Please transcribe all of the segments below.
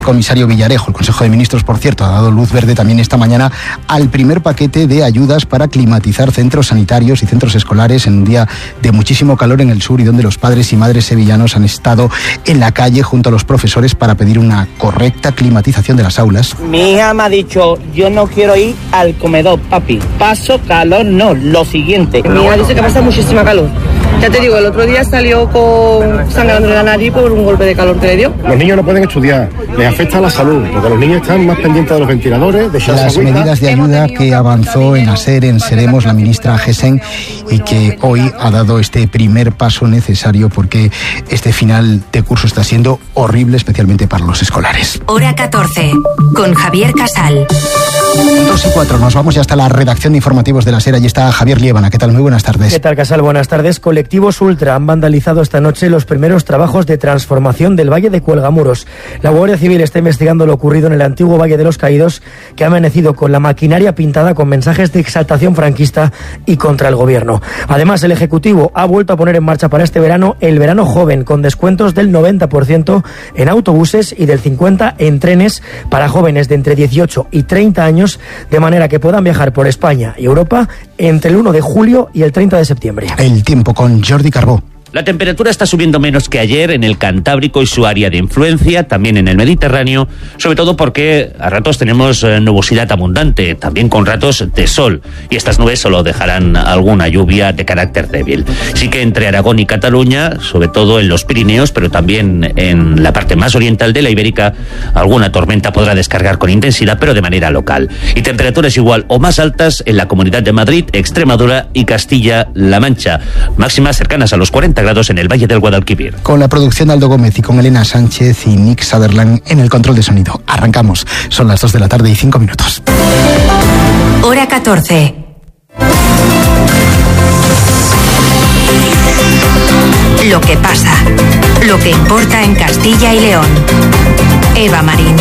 Comisario Villarejo. El Consejo de Ministros, por cierto, ha dado luz verde también esta mañana al primer paquete de ayudas para climatizar centros sanitarios y centros escolares en un día de muchísimo calor en el sur y donde los padres y madres sevillanos han estado en la calle junto a los profesores para pedir una correcta climatización de las aulas. Mi hija me ha dicho, yo no quiero ir al comedor, papi. Paso calor, no, lo siguiente. Mi hija dice que pasa muchísima calor. Ya te digo, el otro día salió con sangrando en la nariz por un golpe de calor que le dio. Los niños no pueden estudiar, les afecta la salud, porque los niños están más pendientes de los ventiladores, de las medidas de ayuda que avanzó en ASER, en Seremos, la ministra Gesen, y que hoy ha dado este primer paso necesario porque este final de curso está siendo horrible, especialmente para los escolares. Hora 14, con Javier Casal. 2:04, nos vamos ya hasta la redacción de informativos de la SER. Allí está Javier Liébana. ¿Qué tal? Muy buenas tardes. ¿Qué tal, Casal? Buenas tardes. Colectivos Ultra han vandalizado esta noche los primeros trabajos de transformación del Valle de Cuelgamuros. La Guardia Civil está investigando lo ocurrido en el antiguo Valle de los Caídos, que ha amanecido con la maquinaria pintada con mensajes de exaltación franquista y contra el gobierno. Además, el Ejecutivo ha vuelto a poner en marcha para este verano el verano joven, con descuentos del 90% en autobuses y del 50% en trenes para jóvenes de entre 18 y 30 años, de manera que puedan viajar por España y Europa entre el 1 de julio y el 30 de septiembre. El tiempo con Jordi Carbó. La temperatura está subiendo menos que ayer en el Cantábrico y su área de influencia, también en el Mediterráneo, sobre todo porque a ratos tenemos nubosidad abundante, también con ratos de sol, y estas nubes solo dejarán alguna lluvia de carácter débil. Sí que entre Aragón y Cataluña, sobre todo en los Pirineos, pero también en la parte más oriental de la Ibérica, alguna tormenta podrá descargar con intensidad, pero de manera local. Y temperaturas igual o más altas en la Comunidad de Madrid, Extremadura y Castilla-La Mancha, máximas cercanas a los 40 grados en el Valle del Guadalquivir. Con la producción de Aldo Gómez y con Elena Sánchez y Nick Sutherland en el control de sonido. Arrancamos. Son las 2 de la tarde y 5 minutos. Hora 14. Lo que pasa. Lo que importa en Castilla y León. Eva Marín.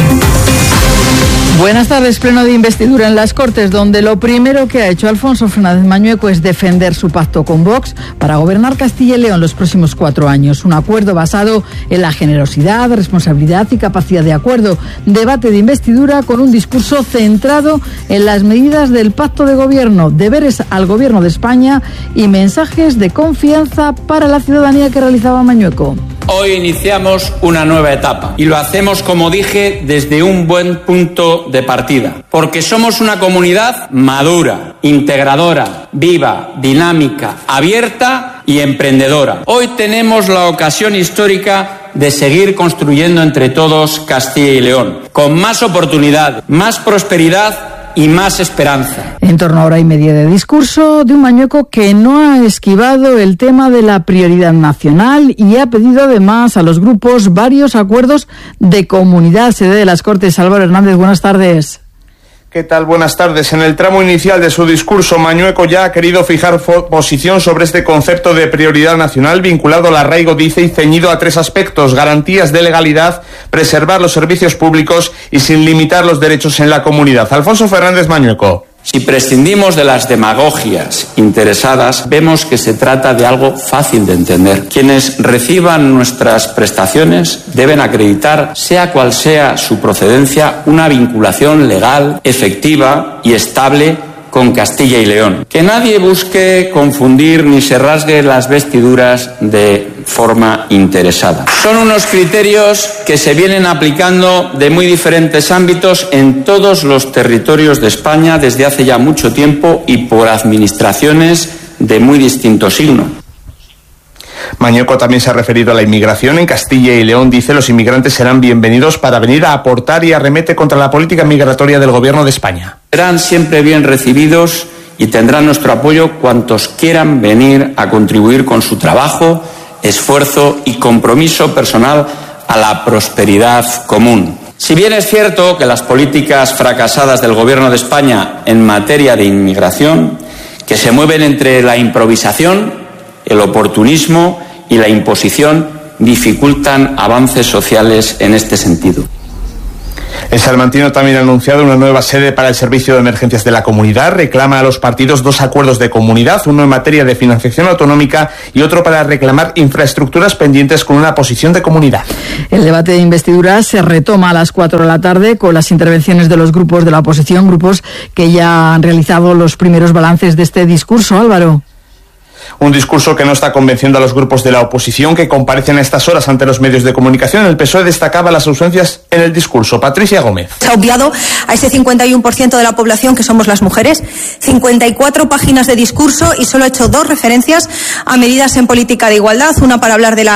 Buenas tardes. Pleno de investidura en las Cortes, donde lo primero que ha hecho Alfonso Fernández Mañueco es defender su pacto con Vox para gobernar Castilla y León los próximos 4 años. Un acuerdo basado en la generosidad, responsabilidad y capacidad de acuerdo. Debate de investidura con un discurso centrado en las medidas del pacto de gobierno, deberes al gobierno de España y mensajes de confianza para la ciudadanía que realizaba Mañueco. Hoy iniciamos una nueva etapa y lo hacemos, como dije, desde un buen punto de partida, porque somos una comunidad madura, integradora, viva, dinámica, abierta y emprendedora. Hoy tenemos la ocasión histórica de seguir construyendo entre todos Castilla y León, con más oportunidad, más prosperidad y más esperanza. En torno a hora y media de discurso de un Mañueco que no ha esquivado el tema de la prioridad nacional y ha pedido además a los grupos varios acuerdos de comunidad. Sede de las Cortes, Álvaro Hernández, buenas tardes. ¿Qué tal? Buenas tardes. En el tramo inicial de su discurso, Mañueco ya ha querido fijar posición sobre este concepto de prioridad nacional vinculado al arraigo, dice, y ceñido a 3 aspectos: garantías de legalidad, preservar los servicios públicos y sin limitar los derechos en la comunidad. Alfonso Fernández Mañueco. Si prescindimos de las demagogias interesadas, vemos que se trata de algo fácil de entender. Quienes reciban nuestras prestaciones deben acreditar, sea cual sea su procedencia, una vinculación legal, efectiva y estable con Castilla y León. Que nadie busque confundir ni se rasgue las vestiduras de forma interesada. Son unos criterios que se vienen aplicando de muy diferentes ámbitos en todos los territorios de España desde hace ya mucho tiempo y por administraciones de muy distinto signo. Mañueco también se ha referido a la inmigración. En Castilla y León, dice, los inmigrantes serán bienvenidos para venir a aportar, y arremete contra la política migratoria del Gobierno de España. Serán siempre bien recibidos y tendrán nuestro apoyo cuantos quieran venir a contribuir con su trabajo, esfuerzo y compromiso personal a la prosperidad común. Si bien es cierto que las políticas fracasadas del Gobierno de España en materia de inmigración, que se mueven entre la improvisación, el oportunismo y la imposición, dificultan avances sociales en este sentido. El salmantino también ha anunciado una nueva sede para el servicio de emergencias de la comunidad. Reclama a los partidos 2 acuerdos de comunidad, uno en materia de financiación autonómica y otro para reclamar infraestructuras pendientes con una posición de comunidad. El debate de investidura se retoma a las 4 de la tarde con las intervenciones de los grupos de la oposición, grupos que ya han realizado los primeros balances de este discurso. Álvaro. Un discurso que no está convenciendo a los grupos de la oposición que comparecen a estas horas ante los medios de comunicación. El PSOE destacaba las ausencias en el discurso. Patricia Gómez. Se ha obviado a ese 51% de la población que somos las mujeres. 54 páginas de discurso y solo ha hecho 2 referencias a medidas en política de igualdad. Una para hablar de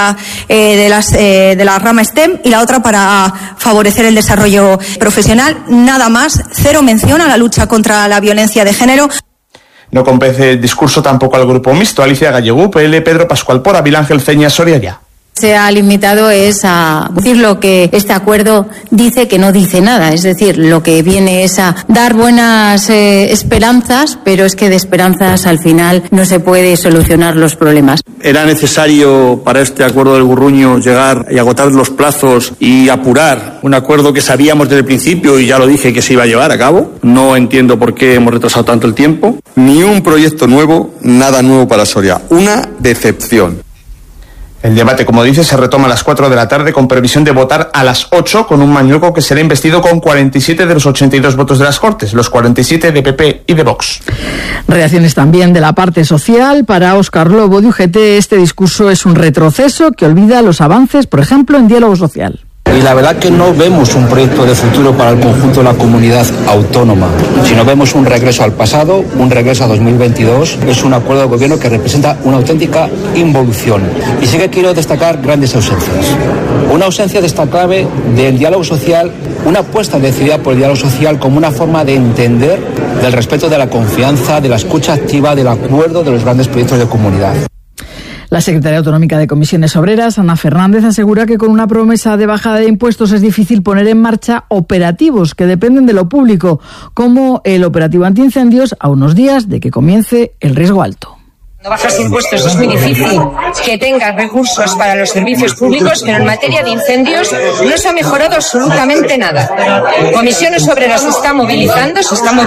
la rama STEM y la otra para favorecer el desarrollo profesional. Nada más. 0 mención a la lucha contra la violencia de género. No convence el discurso tampoco al grupo mixto. Alicia Gallego, PL, Pedro Pascual Pora, Ángel Ceña, Soria Ya. Se ha limitado a decir lo que este acuerdo dice que no dice nada, es decir, lo que viene es a dar buenas esperanzas, pero es que de esperanzas al final no se puede solucionar los problemas. Era necesario para este acuerdo del Gurruño llegar y agotar los plazos y apurar un acuerdo que sabíamos desde el principio y ya lo dije que se iba a llevar a cabo. No entiendo por qué hemos retrasado tanto el tiempo. Ni un proyecto nuevo, nada nuevo para Soria. Una decepción. El debate, como dice, se retoma a las 4 de la tarde con previsión de votar a las 8 con un Mañueco que será investido con 47 de los 82 votos de las Cortes, los 47 de PP y de Vox. Reacciones también de la parte social. Para Óscar Lobo de UGT, este discurso es un retroceso que olvida los avances, por ejemplo, en diálogo social. Y la verdad que no vemos un proyecto de futuro para el conjunto de la comunidad autónoma, sino vemos un regreso al pasado, un regreso a 2022. Es un acuerdo de gobierno que representa una auténtica involución. Y sí que quiero destacar grandes ausencias. Una ausencia destacable del diálogo social, una apuesta decidida por el diálogo social como una forma de entender del respeto, de la confianza, de la escucha activa, del acuerdo de los grandes proyectos de comunidad. La secretaria autonómica de Comisiones Obreras, Ana Fernández, asegura que con una promesa de bajada de impuestos es difícil poner en marcha operativos que dependen de lo público, como el operativo antiincendios a unos días de que comience el riesgo alto. Cuando bajas impuestos es muy difícil que tengas recursos para los servicios públicos, pero en materia de incendios no se ha mejorado absolutamente nada. Comisiones Obreras se está movilizando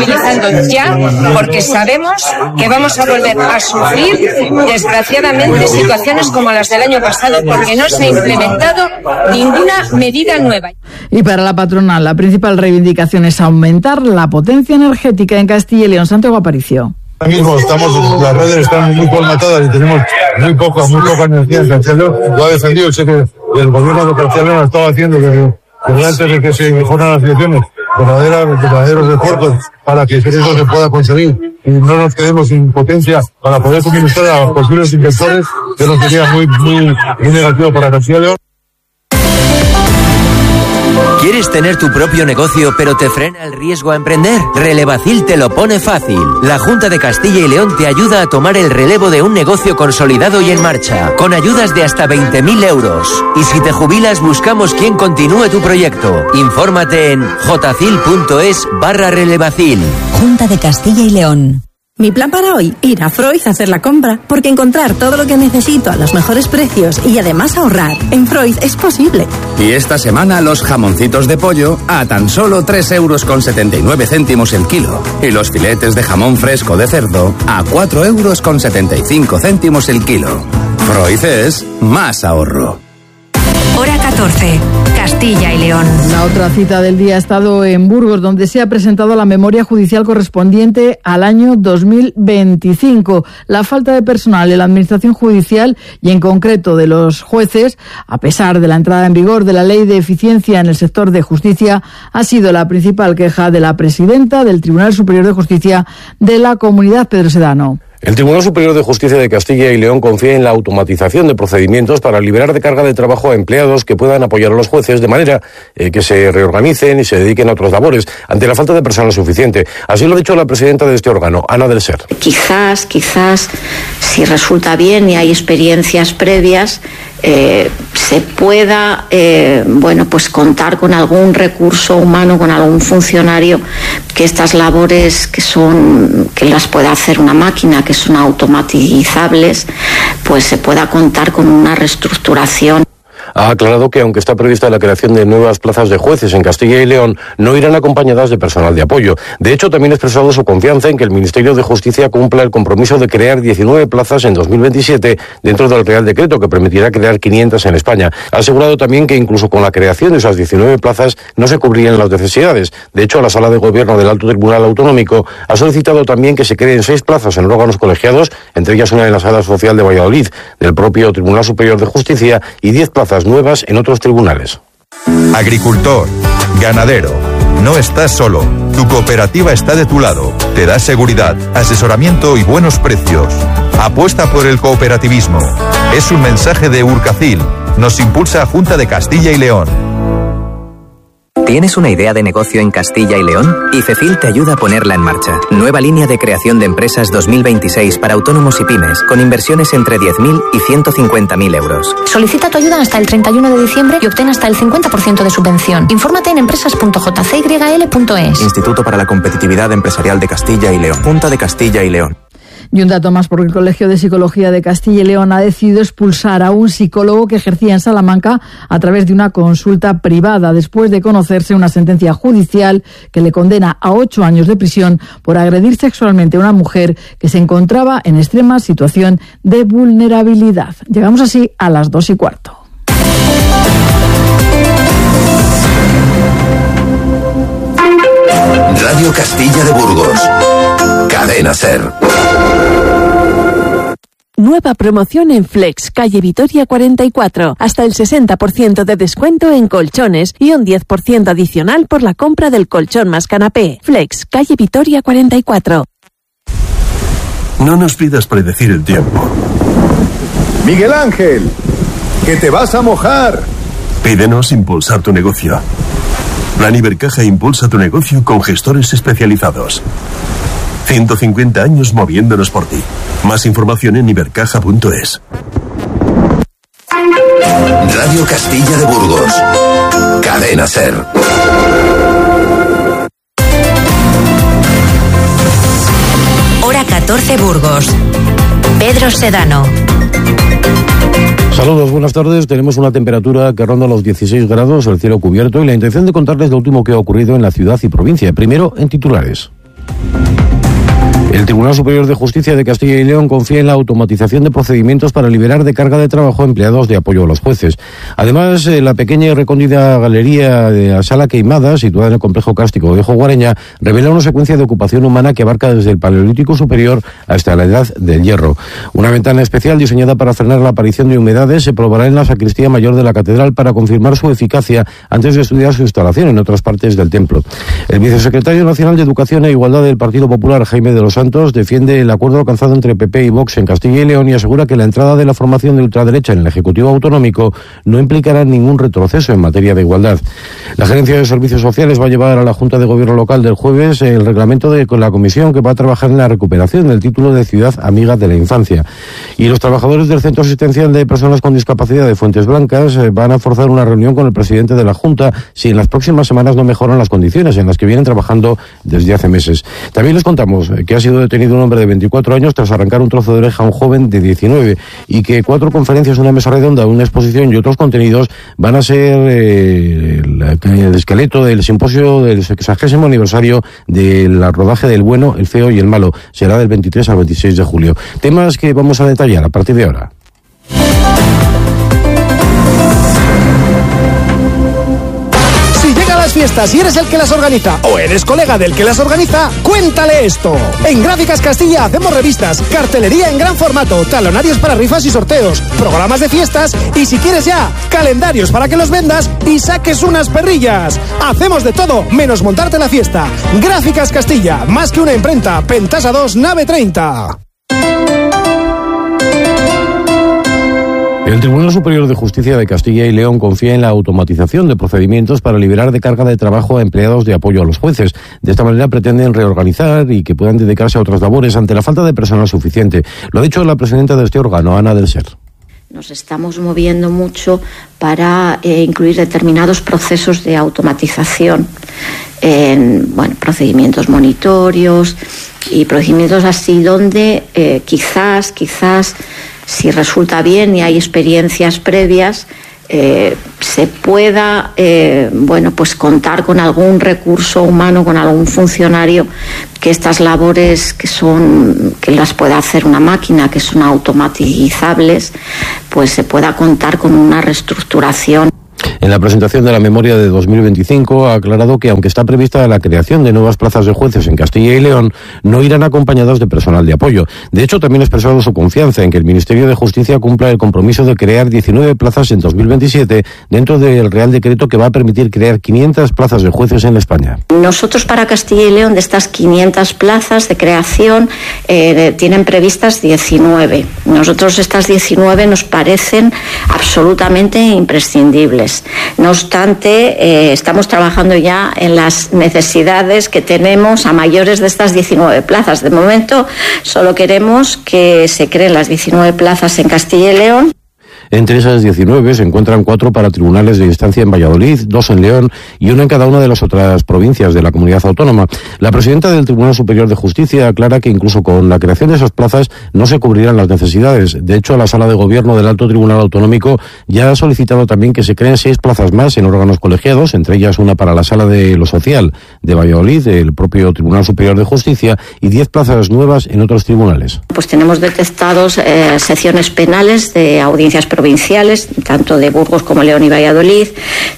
ya, porque sabemos que vamos a volver a sufrir, desgraciadamente, situaciones como las del año pasado, porque no se ha implementado ninguna medida nueva. Y para la patronal, la principal reivindicación es aumentar la potencia energética en Castilla y León. Santiago Aparicio. Ahora mismo las redes están muy colmatadas y tenemos muy poca energía en Castilla y León. Lo ha defendido, sé que el gobierno de Castilla y León ha estado haciendo que antes de que se mejoran las situaciones, verdaderos esfuerzos para que eso se pueda conseguir y no nos quedemos sin potencia para poder suministrar a posibles inversores, que nos sería muy negativo para Castilla y León. ¿Quieres tener tu propio negocio pero te frena el riesgo a emprender? Relevacil te lo pone fácil. La Junta de Castilla y León te ayuda a tomar el relevo de un negocio consolidado y en marcha, con ayudas de hasta 20.000 euros. Y si te jubilas, buscamos quien continúe tu proyecto. Infórmate en jcil.es/relevacil. Junta de Castilla y León. Mi plan para hoy, ir a Freud a hacer la compra, porque encontrar todo lo que necesito a los mejores precios y además ahorrar en Freud es posible. Y esta semana los jamoncitos de pollo a tan solo 3,79 € el kilo. Y los filetes de jamón fresco de cerdo a 4,75 € el kilo. Freud es más ahorro. Hora 14, Castilla y León. La otra cita del día ha estado en Burgos, donde se ha presentado la memoria judicial correspondiente al año 2025. La falta de personal en la administración judicial y en concreto de los jueces, a pesar de la entrada en vigor de la Ley de Eficiencia en el sector de justicia, ha sido la principal queja de la presidenta del Tribunal Superior de Justicia de la Comunidad, Pedro Sedano. El Tribunal Superior de Justicia de Castilla y León confía en la automatización de procedimientos para liberar de carga de trabajo a empleados que puedan apoyar a los jueces de manera que se reorganicen y se dediquen a otras labores ante la falta de personal suficiente. Así lo ha dicho la presidenta de este órgano, Ana del Ser. Quizás, si resulta bien y hay experiencias previas, se pueda pues contar con algún recurso humano, con algún funcionario, que estas labores que las pueda hacer una máquina, que son automatizables, pues se pueda contar con una reestructuración. Ha aclarado que aunque está prevista la creación de nuevas plazas de jueces en Castilla y León, no irán acompañadas de personal de apoyo. De hecho, también ha expresado su confianza en que el Ministerio de Justicia cumpla el compromiso de crear 19 plazas en 2027 dentro del Real Decreto que permitirá crear 500 en España. Ha asegurado también que incluso con la creación de esas 19 plazas no se cubrirían las necesidades. De hecho, la Sala de Gobierno del Alto Tribunal Autonómico ha solicitado también que se creen 6 plazas en órganos colegiados, entre ellas una en la Sala Social de Valladolid, del propio Tribunal Superior de Justicia, y 10 plazas nuevas en otros tribunales. Agricultor, ganadero, no estás solo. Tu cooperativa está de tu lado. Te da seguridad, asesoramiento y buenos precios. Apuesta por el cooperativismo. Es un mensaje de Urcacil. Nos impulsa Junta de Castilla y León. ¿Tienes una idea de negocio en Castilla y León? IFEFIL te ayuda a ponerla en marcha. Nueva línea de creación de empresas 2026 para autónomos y pymes, con inversiones entre 10.000 y 150.000 euros. Solicita tu ayuda hasta el 31 de diciembre y obtén hasta el 50% de subvención. Infórmate en empresas.jcyl.es. Instituto para la Competitividad Empresarial de Castilla y León. Junta de Castilla y León. Y un dato más, porque el Colegio de Psicología de Castilla y León ha decidido expulsar a un psicólogo que ejercía en Salamanca a través de una consulta privada, después de conocerse una sentencia judicial que le condena a 8 años de prisión por agredir sexualmente a una mujer que se encontraba en extrema situación de vulnerabilidad. Llegamos así a las 2:15. Radio Castilla de Burgos. Cadena SER. Nueva promoción en Flex, calle Vitoria 44. Hasta el 60% de descuento en colchones y un 10% adicional por la compra del colchón más canapé. Flex, calle Vitoria 44. No nos pidas predecir el tiempo. Miguel Ángel, que te vas a mojar. Pídenos impulsar tu negocio. Plan Ibercaja impulsa tu negocio con gestores especializados. 150 años moviéndonos por ti. Más información en ibercaja.es. Radio Castilla de Burgos. Cadena SER. Hora 14 Burgos. Pedro Sedano. Saludos, buenas tardes. Tenemos una temperatura que ronda los 16 grados, el cielo cubierto y la intención de contarles lo último que ha ocurrido en la ciudad y provincia. Primero, en titulares. El Tribunal Superior de Justicia de Castilla y León confía en la automatización de procedimientos para liberar de carga de trabajo a empleados de apoyo a los jueces. Además, la pequeña y recóndita galería de la Sala Queimada, situada en el complejo cástico de Ojo Guareña, revela una secuencia de ocupación humana que abarca desde el Paleolítico Superior hasta la Edad del Hierro. Una ventana especial diseñada para frenar la aparición de humedades se probará en la sacristía mayor de la catedral para confirmar su eficacia antes de estudiar su instalación en otras partes del templo. El vicesecretario nacional de Educación e Igualdad del Partido Popular, Jaime de los Santos, defiende el acuerdo alcanzado entre PP y Vox en Castilla y León y asegura que la entrada de la formación de ultraderecha en el Ejecutivo Autonómico no implicará ningún retroceso en materia de igualdad. La Gerencia de Servicios Sociales va a llevar a la Junta de Gobierno local del jueves el reglamento de la comisión que va a trabajar en la recuperación del título de Ciudad Amiga de la Infancia. Y los trabajadores del Centro Asistencial de Personas con Discapacidad de Fuentes Blancas van a forzar una reunión con el presidente de la Junta si en las próximas semanas no mejoran las condiciones en las que vienen trabajando desde hace meses. También les contamos que ha sido detenido un hombre de 24 años tras arrancar un trozo de oreja a un joven de 19 y que 4 conferencias, una mesa redonda, una exposición y otros contenidos van a ser el esqueleto del simposio del 60º aniversario del rodaje del Bueno, el Feo y el Malo. Será del 23 al 26 de julio. Temas que vamos a detallar a partir de ahora. Fiestas y eres el que las organiza o eres colega del que las organiza, cuéntale esto. En Gráficas Castilla hacemos revistas, cartelería en gran formato, talonarios para rifas y sorteos, programas de fiestas y si quieres ya, calendarios para que los vendas y saques unas perrillas. Hacemos de todo menos montarte la fiesta. Gráficas Castilla, más que una imprenta, Pentasa 2, nave 30. El Tribunal Superior de Justicia de Castilla y León confía en la automatización de procedimientos para liberar de carga de trabajo a empleados de apoyo a los jueces. De esta manera pretenden reorganizar y que puedan dedicarse a otras labores ante la falta de personal suficiente. Lo ha dicho la presidenta de este órgano, Ana del Ser. Nos estamos moviendo mucho para incluir determinados procesos de automatización en procedimientos monitorios y procedimientos así donde quizás si resulta bien y hay experiencias previas, se pueda pues contar con algún recurso humano, con algún funcionario, que estas labores que las pueda hacer una máquina, que son automatizables, pues se pueda contar con una reestructuración. En la presentación de la memoria de 2025 ha aclarado que, aunque está prevista la creación de nuevas plazas de jueces en Castilla y León, no irán acompañados de personal de apoyo. De hecho, también ha expresado su confianza en que el Ministerio de Justicia cumpla el compromiso de crear 19 plazas en 2027 dentro del Real Decreto que va a permitir crear 500 plazas de jueces en España. Nosotros para Castilla y León, de estas 500 plazas de creación, tienen previstas 19. Nosotros estas 19 nos parecen absolutamente imprescindibles. No obstante, estamos trabajando ya en las necesidades que tenemos a mayores de estas 19 plazas. De momento, solo queremos que se creen las 19 plazas en Castilla y León. Entre esas 19 se encuentran 4 para tribunales de instancia en Valladolid, 2 en León y 1 en cada una de las otras provincias de la comunidad autónoma. La presidenta del Tribunal Superior de Justicia aclara que incluso con la creación de esas plazas no se cubrirán las necesidades. De hecho, la Sala de Gobierno del Alto Tribunal Autonómico ya ha solicitado también que se creen 6 plazas más en órganos colegiados, entre ellas una para la Sala de lo Social de Valladolid, del propio Tribunal Superior de Justicia, y 10 plazas nuevas en otros tribunales. Pues tenemos detectados secciones penales de audiencias provinciales, tanto de Burgos como León y Valladolid,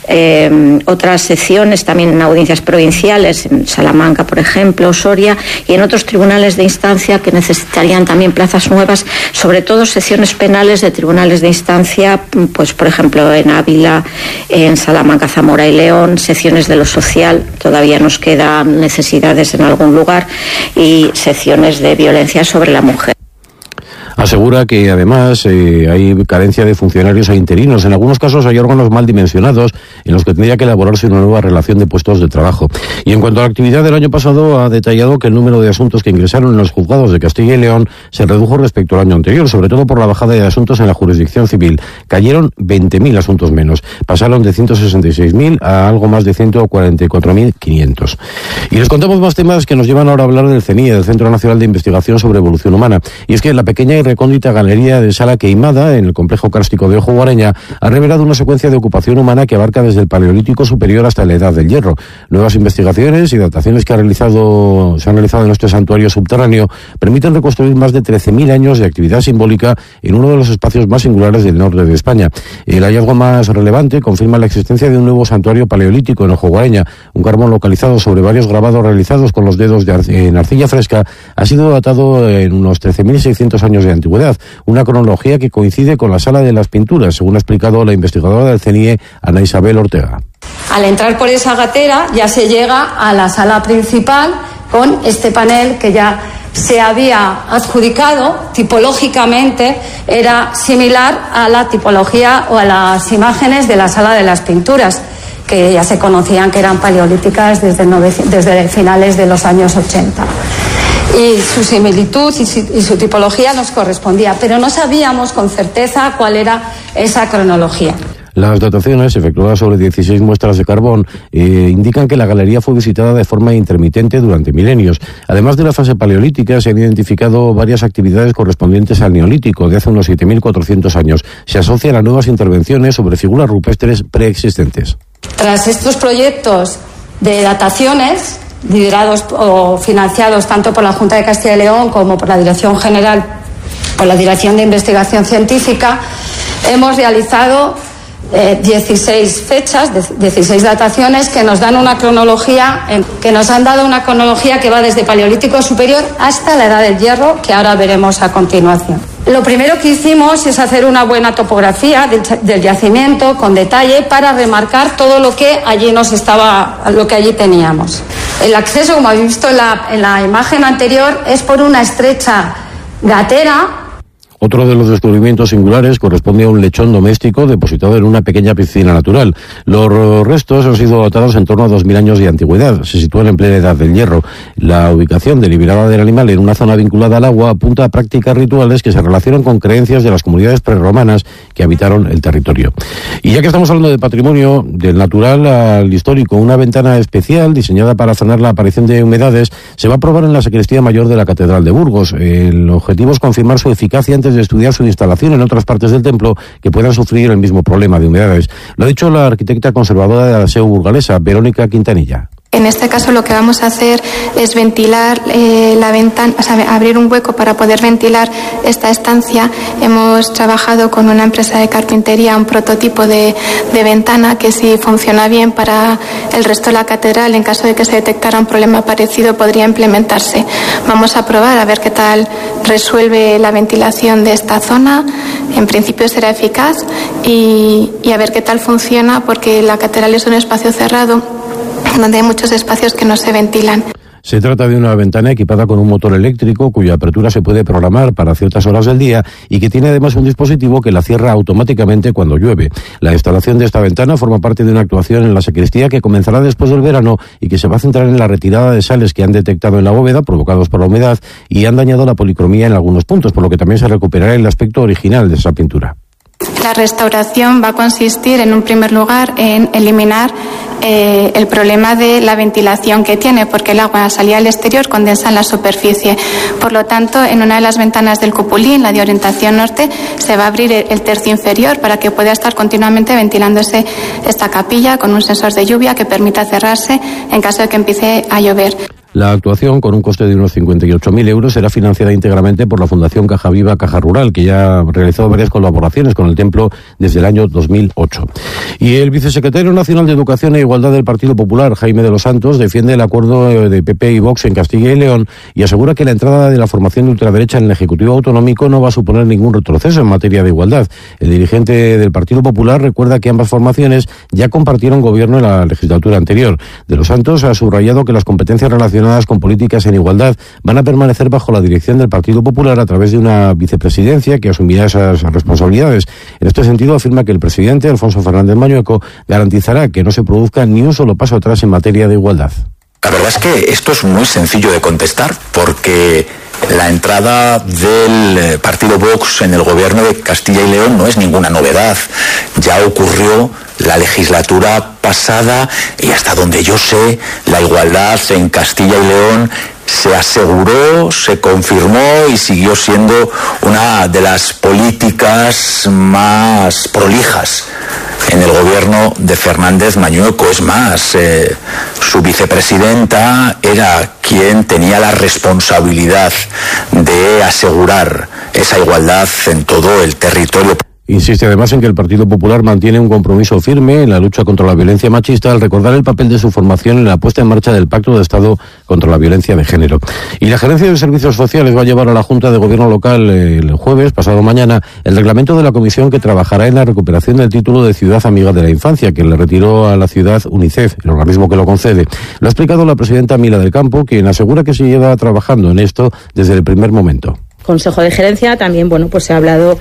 otras secciones también en audiencias provinciales, en Salamanca, por ejemplo, Soria, y en otros tribunales de instancia que necesitarían también plazas nuevas, sobre todo secciones penales de tribunales de instancia, pues por ejemplo en Ávila, en Salamanca, Zamora y León, secciones de lo social, todavía nos quedan necesidades en algún lugar, y secciones de violencia sobre la mujer. Asegura que además hay carencia de funcionarios e interinos. En algunos casos hay órganos mal dimensionados en los que tendría que elaborarse una nueva relación de puestos de trabajo. Y en cuanto a la actividad del año pasado, ha detallado que el número de asuntos que ingresaron en los juzgados de Castilla y León se redujo respecto al año anterior, sobre todo por la bajada de asuntos en la jurisdicción civil. Cayeron 20.000 asuntos menos. Pasaron de 166.000 a algo más de 144.500. Y les contamos más temas que nos llevan ahora a hablar del CENIE, del Centro Nacional de Investigación sobre Evolución Humana. Y es que la pequeña y recóndita galería de Sala Queimada, en el complejo kárstico de Ojo Guareña, ha revelado una secuencia de ocupación humana que abarca desde el Paleolítico superior hasta la Edad del Hierro. Nuevas investigaciones y dataciones que se han realizado en este santuario subterráneo permiten reconstruir más de 13.000 años de actividad simbólica en uno de los espacios más singulares del norte de España. El hallazgo más relevante confirma la existencia de un nuevo santuario paleolítico en Ojo Guareña. Un carbón localizado sobre varios grabados realizados con los dedos en arcilla fresca ha sido datado en unos 13.600 años de antigüedad, una cronología que coincide con la Sala de las Pinturas, según ha explicado la investigadora del CENIE, Ana Isabel Ortega. Al entrar por esa gatera ya se llega a la sala principal con este panel que ya se había adjudicado, tipológicamente era similar a la tipología o a las imágenes de la Sala de las Pinturas, que ya se conocían que eran paleolíticas desde finales de los años 80. Y su similitud y su tipología nos correspondía, pero no sabíamos con certeza cuál era esa cronología. Las dataciones, efectuadas sobre 16 muestras de carbón, indican que la galería fue visitada de forma intermitente durante milenios. Además de la fase paleolítica, se han identificado varias actividades correspondientes al neolítico, de hace unos 7.400 años. Se asocian a nuevas intervenciones sobre figuras rupestres preexistentes. Tras estos proyectos de dataciones, liderados o financiados tanto por la Junta de Castilla y León como por la Dirección General, por la Dirección de Investigación Científica, hemos realizado 16 fechas, 16 dataciones que nos dan una cronología, que va desde Paleolítico superior hasta la Edad del Hierro, que ahora veremos a continuación. Lo primero que hicimos es hacer una buena topografía del yacimiento con detalle para remarcar todo lo que allí teníamos. El acceso, como habéis visto en la imagen anterior, es por una estrecha gatera. Otro de los descubrimientos singulares corresponde a un lechón doméstico depositado en una pequeña piscina natural. Los restos han sido datados en torno a 2.000 años de antigüedad. Se sitúan en plena Edad del Hierro. La ubicación deliberada del animal en una zona vinculada al agua apunta a prácticas rituales que se relacionan con creencias de las comunidades prerromanas que habitaron el territorio. Y ya que estamos hablando de patrimonio, del natural al histórico, una ventana especial diseñada para frenar la aparición de humedades se va a probar en la sacristía mayor de la Catedral de Burgos. El objetivo es confirmar su eficacia ante pendientes de estudiar su instalación en otras partes del templo que puedan sufrir el mismo problema de humedades. Lo ha dicho la arquitecta conservadora de la SEU burgalesa, Verónica Quintanilla. En este caso lo que vamos a hacer es ventilar la ventana, o sea, abrir un hueco para poder ventilar esta estancia. Hemos trabajado con una empresa de carpintería un prototipo de ventana que, si funciona bien para el resto de la catedral, en caso de que se detectara un problema parecido, podría implementarse. Vamos a probar a ver qué tal resuelve la ventilación de esta zona. En principio será eficaz y a ver qué tal funciona, porque la catedral es un espacio cerrado donde hay muchos espacios que no se ventilan. Se trata de una ventana equipada con un motor eléctrico cuya apertura se puede programar para ciertas horas del día y que tiene además un dispositivo que la cierra automáticamente cuando llueve. La instalación de esta ventana forma parte de una actuación en la sacristía que comenzará después del verano y que se va a centrar en la retirada de sales que han detectado en la bóveda provocados por la humedad y han dañado la policromía en algunos puntos, por lo que también se recuperará el aspecto original de esa pintura. La restauración va a consistir, en un primer lugar, en eliminar el problema de la ventilación que tiene, porque el agua al salir al exterior condensa en la superficie. Por lo tanto, en una de las ventanas del cupulín, la de orientación norte, se va a abrir el tercio inferior para que pueda estar continuamente ventilándose esta capilla con un sensor de lluvia que permita cerrarse en caso de que empiece a llover. La actuación, con un coste de unos 58.000 euros, será financiada íntegramente por la Fundación Caja Viva Caja Rural, que ya ha realizado varias colaboraciones con el templo desde el año 2008. Y el vicesecretario nacional de Educación e Igualdad del Partido Popular, Jaime de los Santos, defiende el acuerdo de PP y Vox en Castilla y León y asegura que la entrada de la formación de ultraderecha en el Ejecutivo Autonómico no va a suponer ningún retroceso en materia de igualdad. El dirigente del Partido Popular recuerda que ambas formaciones ya compartieron gobierno en la legislatura anterior. De los Santos ha subrayado que las competencias relacionadas con políticas en igualdad van a permanecer bajo la dirección del Partido Popular a través de una vicepresidencia que asumirá esas responsabilidades. En este sentido, afirma que el presidente, Alfonso Fernández Mañueco, garantizará que no se produzca ni un solo paso atrás en materia de igualdad. La verdad es que esto es muy sencillo de contestar, porque la entrada del partido Vox en el gobierno de Castilla y León no es ninguna novedad. Ya ocurrió la legislatura pasada y, hasta donde yo sé, la igualdad en Castilla y León se aseguró, se confirmó y siguió siendo una de las políticas más prolijas en el gobierno de Fernández Mañueco. Es más, su vicepresidenta era quien tenía la responsabilidad de asegurar esa igualdad en todo el territorio. Insiste además en que el Partido Popular mantiene un compromiso firme en la lucha contra la violencia machista al recordar el papel de su formación en la puesta en marcha del Pacto de Estado contra la Violencia de Género. Y la Gerencia de Servicios Sociales va a llevar a la Junta de Gobierno local el jueves, pasado mañana, el reglamento de la comisión que trabajará en la recuperación del título de Ciudad Amiga de la Infancia, que le retiró a la ciudad UNICEF, el organismo que lo concede. Lo ha explicado la presidenta Mila del Campo, quien asegura que se lleva trabajando en esto desde el primer momento. Consejo de Gerencia también, pues se ha hablado,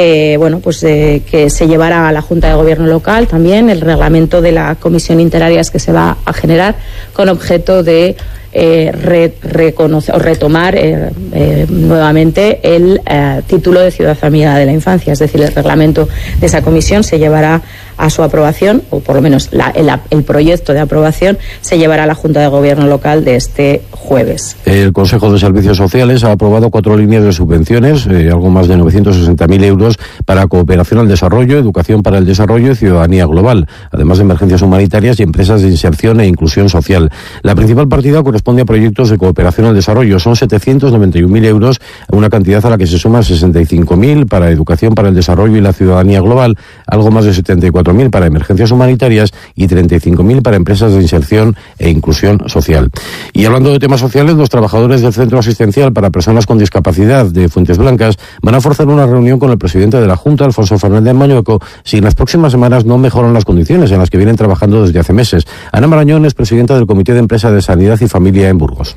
de que se llevará a la Junta de Gobierno local también el reglamento de la comisión interáreas que se va a generar con objeto de reconocer o retomar nuevamente el título de Ciudad Amiga de la Infancia. Es decir, el reglamento de esa comisión se llevará a su aprobación, o por lo menos el proyecto de aprobación se llevará a la Junta de Gobierno local de este jueves. El Consejo de Servicios Sociales ha aprobado 4 líneas de subvenciones, algo más de 960.000 euros para cooperación al desarrollo, educación para el desarrollo y ciudadanía global, además de emergencias humanitarias y empresas de inserción e inclusión social. La principal partida corresponde a proyectos de cooperación al desarrollo. Son 791.000 euros, una cantidad a la que se suman 65.000 para educación para el desarrollo y la ciudadanía global, algo más de 74.000 para emergencias humanitarias y 35.000 para empresas de inserción e inclusión social. Y hablando de temas sociales, los trabajadores del Centro Asistencial para Personas con Discapacidad de Fuentes Blancas van a forzar una reunión con el presidente de la Junta, Alfonso Fernández Mañueco, si en las próximas semanas no mejoran las condiciones en las que vienen trabajando desde hace meses. Ana Marañón es presidenta del Comité de Empresa de Sanidad y Familia en Burgos.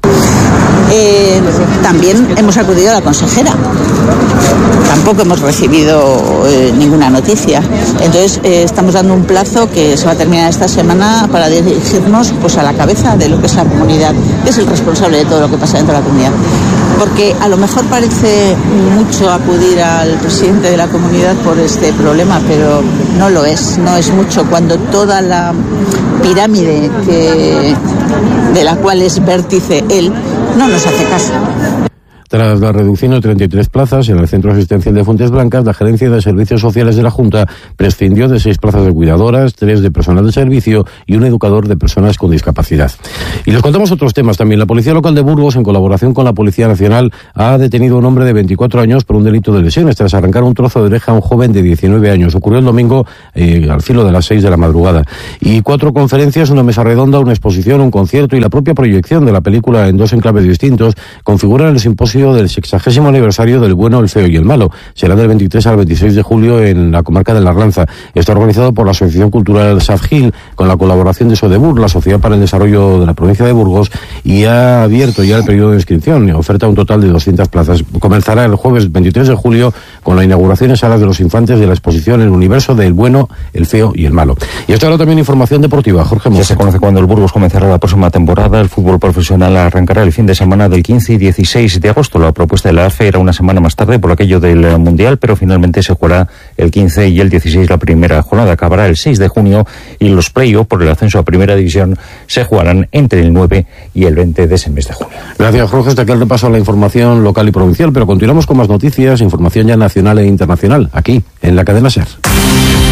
También hemos acudido a la consejera. Tampoco hemos recibido ninguna noticia. Entonces estamos dando un plazo que se va a terminar esta semana para dirigirnos a la cabeza de lo que es la comunidad, que es el responsable de todo lo que pasa dentro de la comunidad. Porque a lo mejor parece mucho acudir al presidente de la comunidad por este problema, pero no lo es, no es mucho cuando toda la pirámide de la cual es vértice él no nos hace caso. Tras la reducción de 33 plazas en el Centro Asistencial de Fuentes Blancas, la Gerencia de Servicios Sociales de la Junta prescindió de 6 plazas de cuidadoras, 3 de personal de servicio y un educador de personas con discapacidad. Y les contamos otros temas también. La Policía Local de Burgos, en colaboración con la Policía Nacional, ha detenido a un hombre de 24 años por un delito de lesiones tras arrancar un trozo de oreja a un joven de 19 años. Ocurrió el domingo al filo de las 6 de la madrugada. Y 4 conferencias, una mesa redonda, una exposición, un concierto y la propia proyección de la película en 2 enclaves distintos configuran el simposio del 60º aniversario del Bueno, el Feo y el Malo. Será del 23 al 26 de julio en la comarca de La Arlanza. Está organizado por la Asociación Cultural Safgil con la colaboración de Sodebur, la Sociedad para el Desarrollo de la Provincia de Burgos, y ha abierto ya el periodo de inscripción. Oferta un total de 200 plazas. Comenzará el jueves 23 de julio con la inauguración en Salas de los Infantes de la exposición El Universo del Bueno, el Feo y el Malo. Y esto ahora también información deportiva. Jorge Mos. Ya se conoce cuándo el Burgos comenzará la próxima temporada. El fútbol profesional arrancará el fin de semana del 15 y 16 de agosto. La propuesta de la AFE era una semana más tarde por aquello del Mundial, pero finalmente se jugará el 15 y el 16 la primera jornada. Acabará el 6 de junio y los play-off por el ascenso a Primera División se jugarán entre el 9 y el 20 de ese mes de junio. Gracias, Jorge. Hasta aquí el repaso a la información local y provincial, pero continuamos con más noticias, información ya nacional e internacional, aquí, en la cadena SER.